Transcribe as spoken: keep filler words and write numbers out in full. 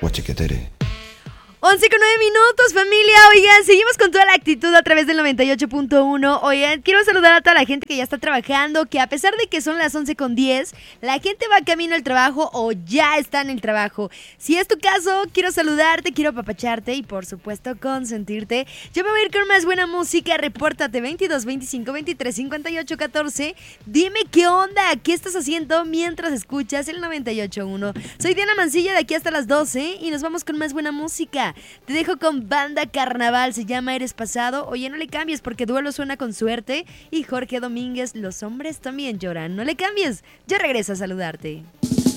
Guachiquetere. once con nueve minutos, familia. Oigan, seguimos con toda la actitud a través del noventa y ocho punto uno. Oigan, quiero saludar a toda la gente que ya está trabajando, que a pesar de que son las once con diez, la gente va camino al trabajo o ya está en el trabajo. Si es tu caso, quiero saludarte, quiero apapacharte y por supuesto consentirte. Yo me voy a ir con más buena música. Repórtate veintidós, veinticinco, veintitrés, cincuenta y ocho, catorce. Dime qué onda, qué estás haciendo mientras escuchas el noventa y ocho punto uno. Soy Diana Mancilla de aquí hasta las doce y nos vamos con más buena música. Te dejo con Banda Carnaval, se llama Eres Pasado. Oye, no le cambies porque Duelo suena con suerte. Y Jorge Domínguez, Los hombres también lloran. No le cambies, yo regreso a saludarte.